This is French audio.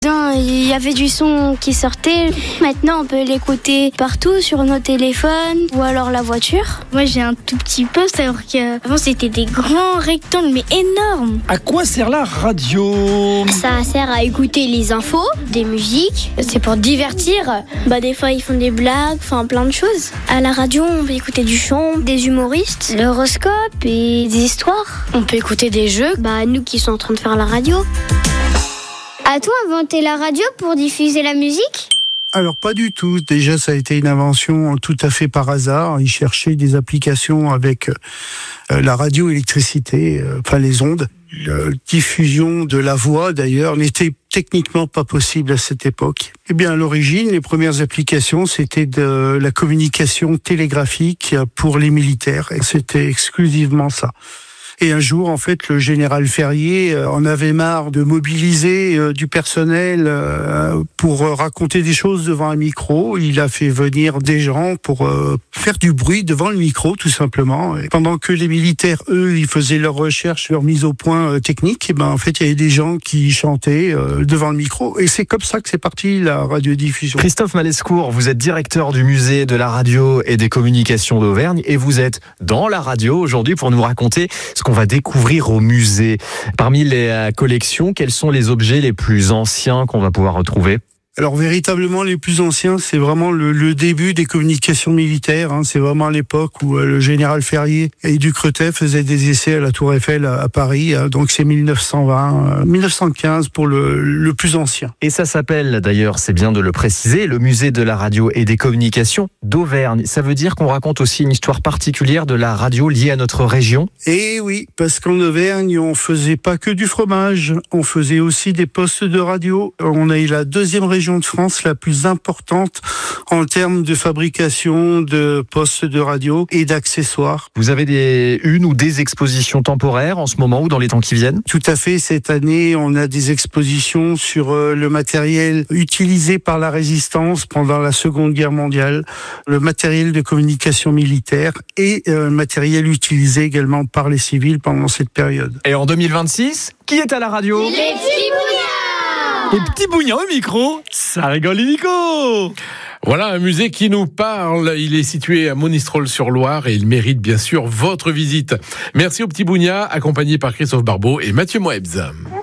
Il y avait du son qui sortait. Maintenant, on peut l'écouter partout sur nos téléphones ou alors la voiture. Moi, j'ai un tout petit poste alors qu'avant, c'était des grands rectangles, mais énormes. À quoi sert la radio ? Ça sert à écouter les infos, des musiques. C'est pour divertir. Des fois, ils font des blagues, plein de choses. À la radio, on peut écouter du chant, des humoristes, l'horoscope et des histoires. On peut écouter des jeux. Nous qui sommes en train de faire la radio. As-tu inventé la radio pour diffuser la musique ? Alors pas du tout. Déjà, ça a été une invention tout à fait par hasard. Ils cherchaient des applications avec la radioélectricité, les ondes. La diffusion de la voix, d'ailleurs, n'était techniquement pas possible à cette époque. À l'origine, les premières applications, c'était de la communication télégraphique pour les militaires. Et c'était exclusivement ça. Et un jour, en fait, le général Ferrier en avait marre de mobiliser du personnel pour raconter des choses devant un micro. Il a fait venir des gens pour faire du bruit devant le micro, tout simplement. Et pendant que les militaires, eux, ils faisaient leurs recherches, leur mise au point technique, en fait, il y avait des gens qui chantaient devant le micro. Et c'est comme ça que c'est parti, la radiodiffusion. Christophe Malescourt, vous êtes directeur du musée de la radio et des communications d'Auvergne et vous êtes dans la radio aujourd'hui pour nous raconter ce qu'on va découvrir au musée. Parmi les collections, quels sont les objets les plus anciens qu'on va pouvoir retrouver ? Alors véritablement les plus anciens, c'est vraiment le début des communications militaires. C'est vraiment l'époque où le général Ferrier et Ducretet faisaient des essais à la Tour Eiffel à Paris. Donc c'est 1920, 1915 pour le plus ancien. Et ça s'appelle d'ailleurs, c'est bien de le préciser, le musée de la radio et des communications d'Auvergne. Ça veut dire qu'on raconte aussi une histoire particulière de la radio liée à notre région ? Et oui, parce qu'en Auvergne, on faisait pas que du fromage, on faisait aussi des postes de radio. On a eu la deuxième région de France la plus importante en termes de fabrication de postes de radio et d'accessoires. Vous avez une ou des expositions temporaires en ce moment ou dans les temps qui viennent ? Tout à fait. Cette année, on a des expositions sur le matériel utilisé par la résistance pendant la Seconde Guerre mondiale, le matériel de communication militaire et le matériel utilisé également par les civils pendant cette période. Et en 2026, qui est à la radio ? Les petits bougnards ! Les petits bougnards au micro, ça rigole les Nico. Voilà un musée qui nous parle. Il est situé à Monistrol-sur-Loire et il mérite bien sûr votre visite. Merci aux petits bougnards, accompagnés par Christophe Barbeau et Mathieu Moebs.